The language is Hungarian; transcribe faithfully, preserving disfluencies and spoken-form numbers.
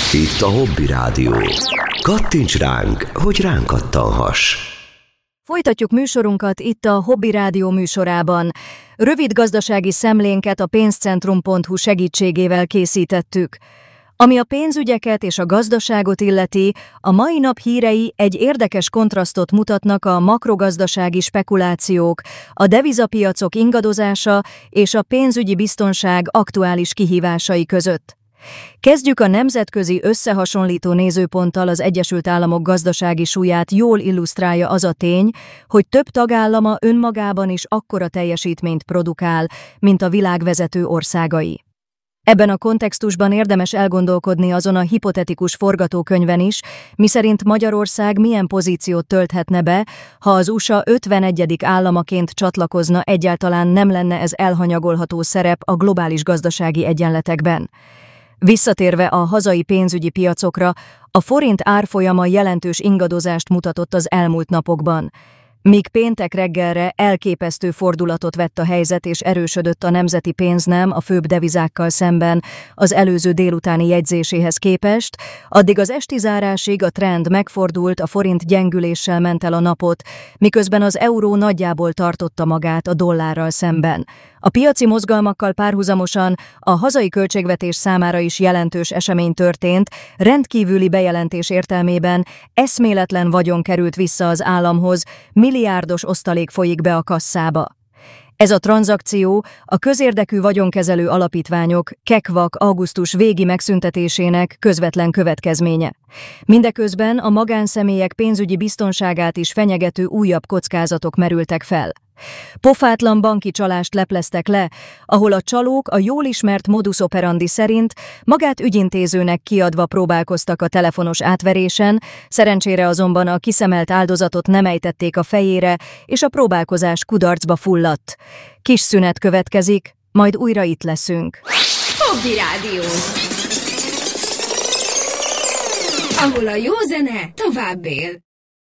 Itt a Hobby Rádió. Kattints ránk, hogy ránk kattanhass. Folytatjuk műsorunkat itt a Hobby Rádió műsorában. Rövid gazdasági szemlénket a pénzcentrum pont hu segítségével készítettük. Ami a pénzügyeket és a gazdaságot illeti, a mai nap hírei egy érdekes kontrasztot mutatnak a makrogazdasági spekulációk, a devizapiacok ingadozása és a pénzügyi biztonság aktuális kihívásai között. Kezdjük a nemzetközi összehasonlító nézőponttal. Az Egyesült Államok gazdasági súlyát jól illusztrálja az a tény, hogy több tagállama önmagában is akkora teljesítményt produkál, mint a világ vezető országai. Ebben a kontextusban érdemes elgondolkodni azon a hipotetikus forgatókönyven is, miszerint Magyarország milyen pozíciót tölthetne be, ha az u es á ötvenegyedik államaként csatlakozna, egyáltalán nem lenne ez elhanyagolható szerep a globális gazdasági egyenletekben. Visszatérve a hazai pénzügyi piacokra, a forint árfolyama jelentős ingadozást mutatott az elmúlt napokban. Míg péntek reggelre elképesztő fordulatot vett a helyzet és erősödött a nemzeti pénznem a főbb devizákkal szemben az előző délutáni jegyzéséhez képest, addig az esti zárásig a trend megfordult, a forint gyengüléssel ment el a napot, miközben az euró nagyjából tartotta magát a dollárral szemben. A piaci mozgalmakkal párhuzamosan a hazai költségvetés számára is jelentős esemény történt, rendkívüli bejelentés értelmében eszméletlen vagyon került vissza az államhoz, milliárdos osztalék folyik be a kasszába. Ez a tranzakció a közérdekű vagyonkezelő alapítványok kekvak augusztus végi megszüntetésének közvetlen következménye. Mindeközben a magánszemélyek pénzügyi biztonságát is fenyegető újabb kockázatok merültek fel. Pofátlan banki csalást lepleztek le, ahol a csalók a jól ismert modus operandi szerint magát ügyintézőnek kiadva próbálkoztak a telefonos átverésen, szerencsére azonban a kiszemelt áldozatot nem ejtették a fejére, és a próbálkozás kudarcba fulladt. Kis szünet következik, majd újra itt leszünk. Hobby Rádió, ahol a jó zene tovább él.